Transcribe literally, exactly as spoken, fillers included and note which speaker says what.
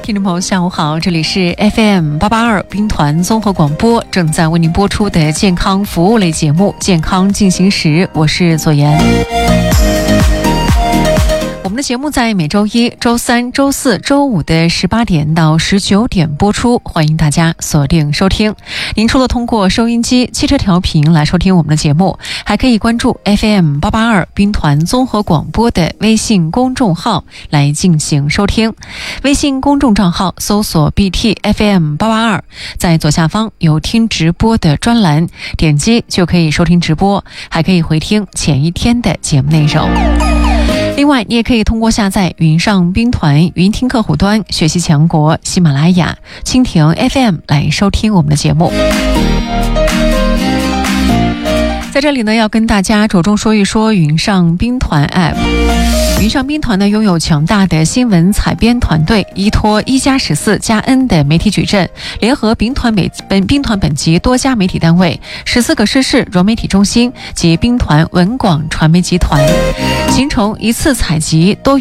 Speaker 1: 听众朋友下午好，这里是 F M 八八二兵团综合广播，正在为您播出的健康服务类节目健康进行时，我是左妍。我们的节目在每周一、周三、周四周五的十八点到十九点播出，欢迎大家锁定收听。您除了通过收音机、汽车调频来收听我们的节目，还可以关注 F M 八八二兵团综合广播的微信公众号来进行收听。微信公众账号搜索 B T F M 八八二，在左下方有听直播的专栏，点击就可以收听直播，还可以回听前一天的节目内容。另外，你也可以通过下载云上兵团云听客户端、学习强国、喜马拉雅、蜻蜓 F M 来收听我们的节目。在这里呢，要跟大家着重说一说云上兵团 App。云上兵团呢，拥有强大的新闻采编团队，依托一加十四加 N 的媒体矩阵，联合兵团本本兵团本级多家媒体单位、十四个师事融媒体中心及兵团文广传媒集团，形成一次采集多